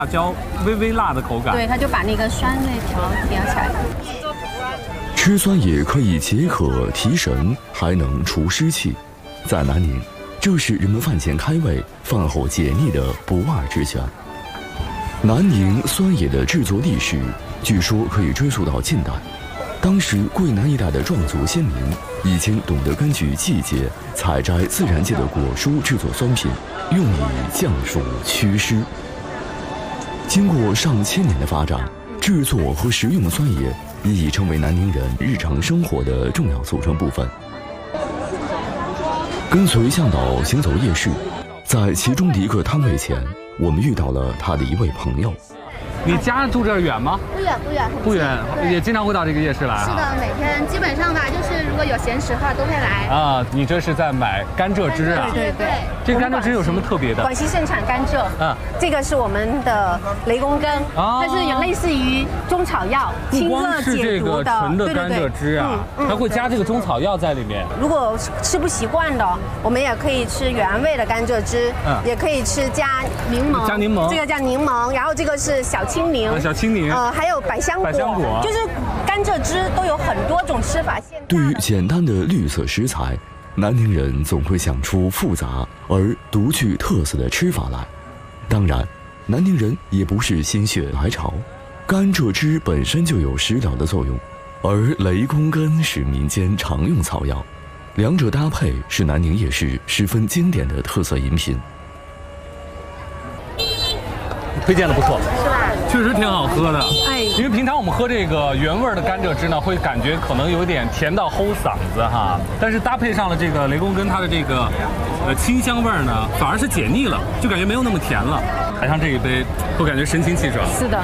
辣椒微微辣的口感。 对，它就把那个酸味调起来。 吃酸野可以解渴提神，还能除湿气。在南宁，这是人们饭前开胃、饭后解腻的不二之选。南宁酸野的制作历史，据说可以追溯到近代。当时桂南一带的壮族先民已经懂得根据季节采摘自然界的果蔬制作酸品，用以降暑祛湿。经过上千年的发展，制作和食用的酸野已成为南宁人日常生活的重要组成部分。跟随向导行走夜市，在其中的一个摊位前，我们遇到了他的一位朋友。 你家住这儿远吗？ 不远， 也经常会到这个夜市来啊。 是的，每天基本上吧，就是如果有闲时的话都会来。 啊，你这是在买甘蔗汁啊？ 对。 这甘蔗汁有什么特别的？ 广西盛产甘蔗，这个是我们的雷公根，它是有类似于中草药，清热解毒的。不光是这个纯的甘蔗汁啊，它会加这个中草药在里面。 如果吃不习惯的，我们也可以吃原味的甘蔗汁，也可以吃加柠檬，这个叫柠檬，然后这个是小青柠，还有百香果，就是甘蔗汁都有很多种吃法。 对于简单的绿色食材，南宁人总会想出复杂而独具特色的吃法来。当然，南宁人也不是心血来潮，甘蔗汁本身就有食疗的作用，而雷公根是民间常用草药，两者搭配是南宁夜市十分经典的特色饮品。 推荐的不错， 是吧？ 确实挺好喝的。 因为平常我们喝这个原味的甘蔗汁呢，会感觉可能有点甜到齁嗓子哈，但是搭配上了这个雷公根它的这个清香味呢，反而是解腻了，就感觉没有那么甜了。来上这一杯，会感觉神清气爽。 是的。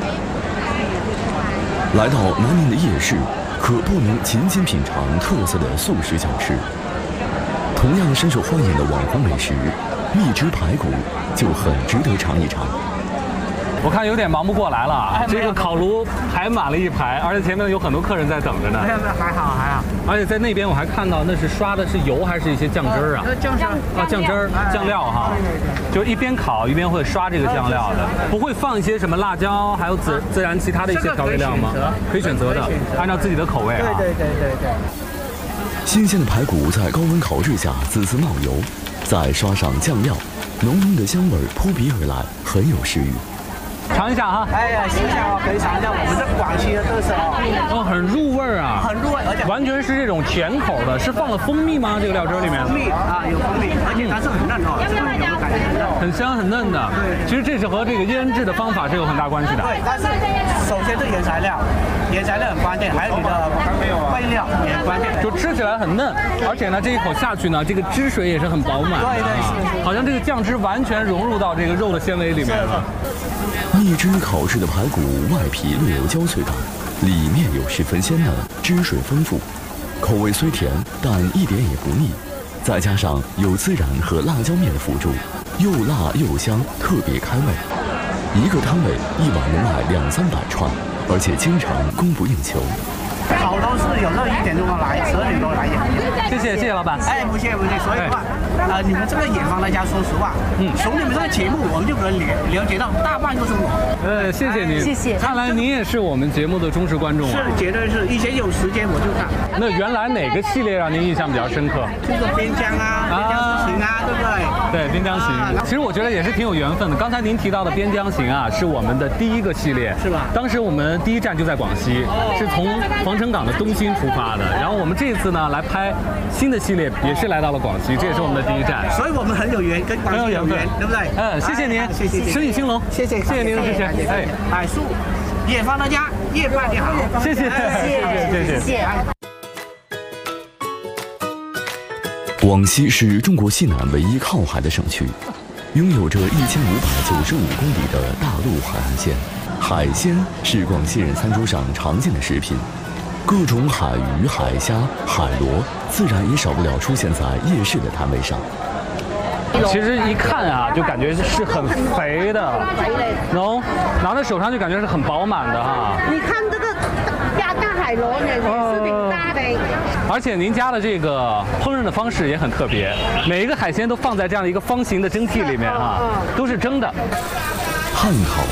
来到南宁的夜市，可不能仅仅品尝特色的素食小吃。同样深受欢迎的网红美食蜜汁排骨就很值得尝一尝。 我看有点忙不过来了，这个烤炉排满了一排，而且前面有很多客人在等着呢。 还好。 而且在那边我还看到那是刷的是油还是一些酱汁儿啊？酱汁儿、酱料哈。就一边烤一边会刷这个酱料的，不会放一些什么辣椒，还有孜然其他的一些调味料吗？可以选择的，按照自己的口味啊。 对。 新鲜的排骨在高温烤制下滋滋冒油，再刷上酱料，浓浓的香味扑鼻而来，很有食欲。 尝一下哈！ 哎呀，新鲜哦，可以尝一下我们的广西的特色哦。 很入味啊， 很入味，而且完全是这种甜口的。是放了蜂蜜吗？这个料汁里面？ 蜂蜜啊，有蜂蜜，而且它是很嫩哦，这个油感觉很嫩， 很香很嫩的。对，其实这是和这个腌制的方法是有很大关系的。 对，但是首先是原材料很关键，还有你的备料也很关键。 就吃起来很嫩，而且呢，这一口下去呢，这个汁水也是很饱满。 对，是。 好像这个酱汁完全融入到这个肉的纤维里面了。 蜜汁烤制的排骨外皮略有焦脆感，里面又十分鲜嫩，汁水丰富，口味虽甜，但一点也不腻。再加上有孜然和辣椒面的辅助，又辣又香，特别开胃。一个摊位一碗能卖200-300串，而且经常供不应求。 烤都是有1点钟来，12点多来演。 谢谢老板。 哎，不谢。所以话，你们这个野方大家，说实话，从你们这个节目，我们就能了解到大半个中国。 谢谢您， 谢谢。 看来您也是我们节目的忠实观众啊。 是，绝对是。以前有时间我就看。 那原来哪个系列让您印象比较深刻？ 这个边疆啊，边疆行啊，对不对？ 对，边疆行。其实我觉得也是挺有缘分的。刚才您提到的边疆行啊，是我们的第一个系列， 是吧？ 当时我们第一站就在广西，是从防城港的东兴出发的。然后我们这次呢来拍新的系列，也是来到了广西，这也是我们的第一站。 所以我们很有缘，跟广西有缘，对不对？ 谢谢您， 谢谢， 生意兴隆，谢谢您的支持。 祝野方大家越办越好， 谢谢。 广西是中国西南唯一靠海的省区，拥有着1595公里的大陆海岸线。海鲜是广西人餐桌上常见的食品，各种海鱼、海虾、海螺，自然也少不了出现在夜市的摊位上。 其实一看啊，就感觉是很肥的，拿在手上就感觉是很饱满的哈。 你看这个大海螺也是挺大的。 而且您家的这个烹饪的方式也很特别，每一个海鲜都放在这样的一个方形的蒸屉里面啊，都是蒸的。 汉烤